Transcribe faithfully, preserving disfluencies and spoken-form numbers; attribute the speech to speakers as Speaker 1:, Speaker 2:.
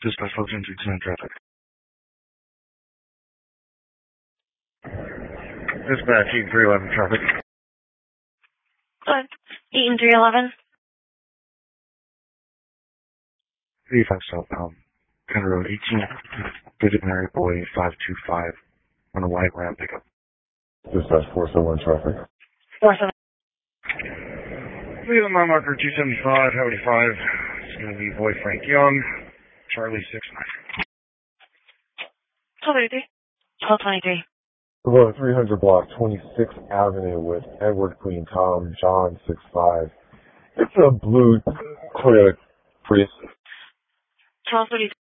Speaker 1: Dispatch function to ten traffic. Dispatch Eaton three eleven traffic.
Speaker 2: Good. Eaton three eleven.
Speaker 1: eighty-five southbound. Penn Road eighteen. Visionary Boy five two five on a white Ram pickup.
Speaker 3: Dispatch four seven one traffic.
Speaker 2: four seven.
Speaker 1: Leave my marker two seventy-five, Highway five. It's going to be Boy Frank Young. Charlie six nine.
Speaker 2: twelve thirty-three. twelve twenty-three.
Speaker 3: Below three hundred block, twenty-sixth Avenue with Edward Queen Tom, John six five. It's a blue Toyota Prius.
Speaker 2: twelve thirty-three.